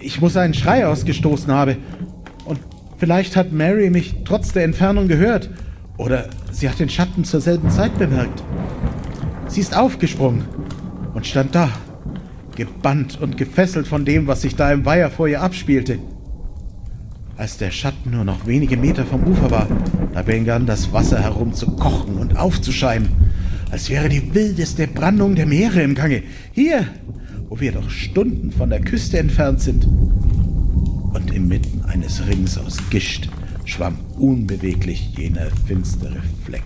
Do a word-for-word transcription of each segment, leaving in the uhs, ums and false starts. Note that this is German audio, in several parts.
ich muss einen Schrei ausgestoßen haben. Und vielleicht hat Mary mich trotz der Entfernung gehört. Oder sie hat den Schatten zur selben Zeit bemerkt. Sie ist aufgesprungen und stand da, gebannt und gefesselt von dem, was sich da im Weiher vor ihr abspielte. Als der Schatten nur noch wenige Meter vom Ufer war, da begann das Wasser herum zu kochen und aufzuschäumen, als wäre die wildeste Brandung der Meere im Gange. Hier, wo wir doch Stunden von der Küste entfernt sind. Und inmitten eines Rings aus Gischt schwamm unbeweglich jener finstere Fleck.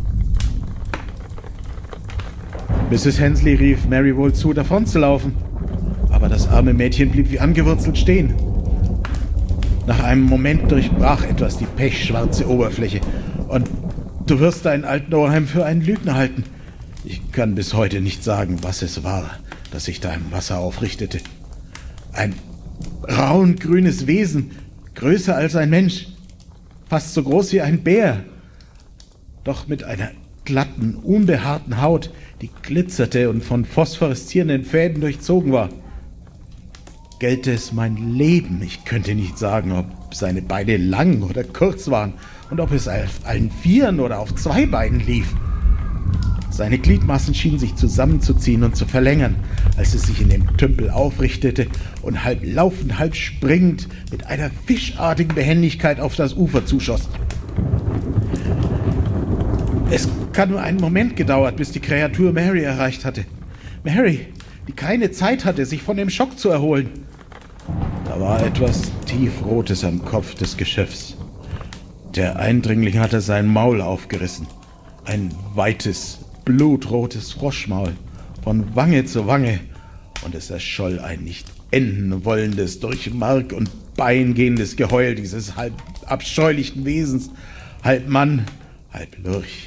Misses Hensley rief Mary wohl zu, davon zu laufen, aber das arme Mädchen blieb wie angewurzelt stehen. Nach einem Moment durchbrach etwas die pechschwarze Oberfläche und du wirst deinen alten Oheim für einen Lügner halten. Ich kann bis heute nicht sagen, was es war, das sich da im Wasser aufrichtete. Ein braun-grünes Wesen, größer als ein Mensch, fast so groß wie ein Bär, doch mit einer glatten, unbehaarten Haut, die glitzerte und von phosphoreszierenden Fäden durchzogen war. Gelte es mein Leben, ich könnte nicht sagen, ob seine Beine lang oder kurz waren und ob es auf allen Vieren oder auf zwei Beinen lief. Seine Gliedmaßen schienen sich zusammenzuziehen und zu verlängern, als es sich in dem Tümpel aufrichtete und halb laufend, halb springend mit einer fischartigen Behendigkeit auf das Ufer zuschoss. Es kann nur einen Moment gedauert, bis die Kreatur Mary erreicht hatte. Mary, die keine Zeit hatte, sich von dem Schock zu erholen. Da war etwas Tiefrotes am Kopf des Geschöpfs. Der Eindringling hatte sein Maul aufgerissen. Ein weites, blutrotes Froschmaul, von Wange zu Wange, und es erscholl ein nicht enden wollendes, durch Mark und Bein gehendes Geheul dieses halb abscheulichen Wesens, halb Mann, halb Lurch.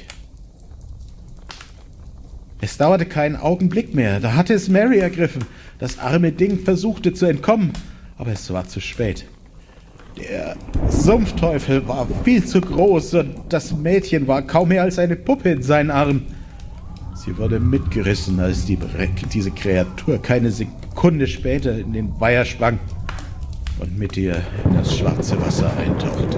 Es dauerte keinen Augenblick mehr, da hatte es Mary ergriffen. Das arme Ding versuchte zu entkommen, aber es war zu spät. Der Sumpfteufel war viel zu groß und das Mädchen war kaum mehr als eine Puppe in seinen Armen. Sie wurde mitgerissen, als die, diese Kreatur keine Sekunde später in den Weiher sprang und mit ihr in das schwarze Wasser eintauchte.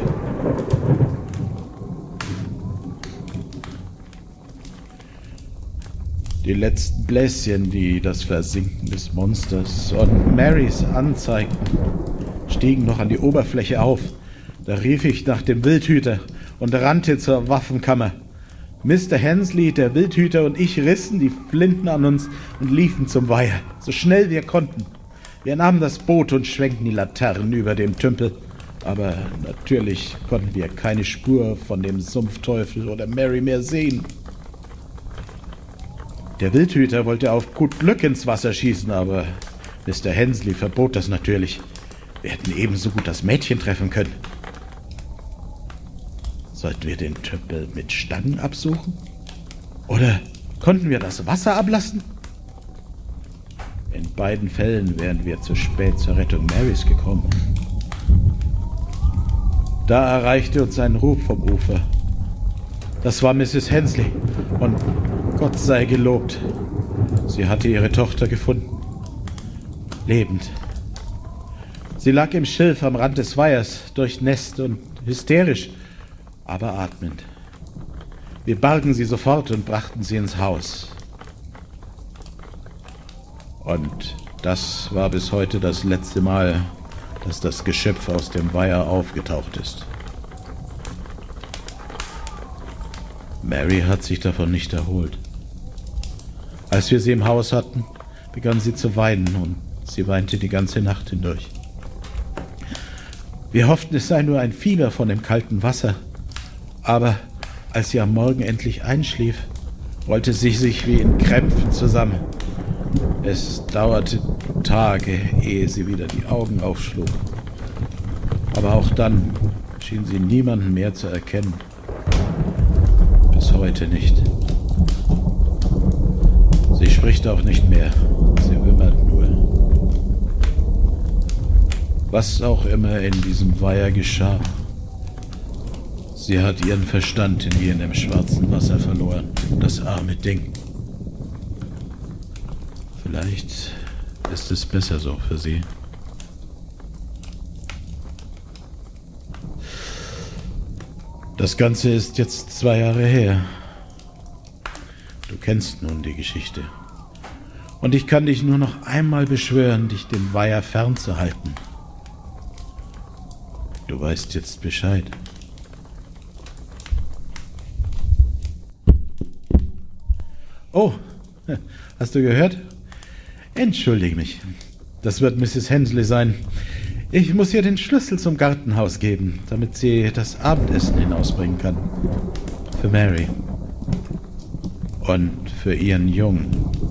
Die letzten Bläschen, die das Versinken des Monsters und Marys anzeigten, stiegen noch an die Oberfläche auf. Da rief ich nach dem Wildhüter und rannte zur Waffenkammer. Mister Hensley, der Wildhüter und ich rissen die Flinten an uns und liefen zum Weiher, so schnell wir konnten. Wir nahmen das Boot und schwenkten die Laternen über dem Tümpel, aber natürlich konnten wir keine Spur von dem Sumpfteufel oder Mary mehr sehen. Der Wildhüter wollte auf gut Glück ins Wasser schießen, aber Mister Hensley verbot das natürlich. Wir hätten ebenso gut das Mädchen treffen können. Sollten wir den Tümpel mit Stangen absuchen? Oder konnten wir das Wasser ablassen? In beiden Fällen wären wir zu spät zur Rettung Marys gekommen. Da erreichte uns ein Ruf vom Ufer. Das war Misses Hensley und Gott sei gelobt, sie hatte ihre Tochter gefunden. Lebend. Sie lag im Schilf am Rand des Weihers, durchnässt und hysterisch, aber atmend. Wir bargen sie sofort und brachten sie ins Haus. Und das war bis heute das letzte Mal, dass das Geschöpf aus dem Weiher aufgetaucht ist. Mary hat sich davon nicht erholt. Als wir sie im Haus hatten, begann sie zu weinen und sie weinte die ganze Nacht hindurch. Wir hofften, es sei nur ein Fieber von dem kalten Wasser, aber als sie am Morgen endlich einschlief, rollte sie sich wie in Krämpfen zusammen. Es dauerte Tage, ehe sie wieder die Augen aufschlug. Aber auch dann schien sie niemanden mehr zu erkennen. Bis heute nicht. Sie spricht auch nicht mehr, sie wimmert nur. Was auch immer in diesem Weiher geschah, sie hat ihren Verstand in jenem schwarzen Wasser verloren, das arme Ding. Vielleicht ist es besser so für sie. Das Ganze ist jetzt zwei Jahre her. Du kennst nun die Geschichte. Und ich kann dich nur noch einmal beschwören, dich dem Weiher fernzuhalten. Du weißt jetzt Bescheid. Oh, hast du gehört? Entschuldige mich. Das wird Misses Hensley sein. Ich muss ihr den Schlüssel zum Gartenhaus geben, damit sie das Abendessen hinausbringen kann. Für Mary. Und für ihren Jungen.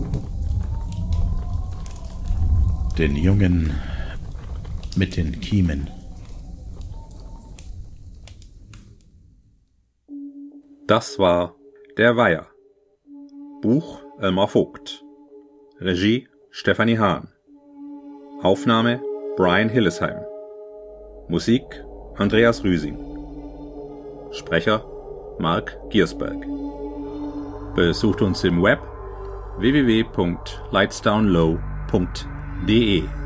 Den Jungen mit den Kiemen. Das war Der Weiher. Buch Elmar Vogt. Regie Stefanie Hahn. Aufnahme Brian Hillesheim. Musik Andreas Rüsing. Sprecher Mark Giersberg. Besucht uns im Web w w w punkt lightsdownlow punkt d e.